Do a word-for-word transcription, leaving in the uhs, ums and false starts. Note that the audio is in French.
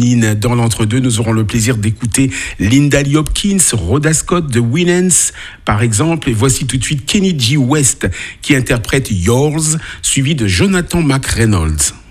féminines. Dans l'entre-deux, nous aurons le plaisir d'écouter Linda Lee Hopkins, Rhoda Scott de Winans, par exemple. Et voici tout de suite Kenny G. West qui interprète Yours, suivi de Jonathan McReynolds.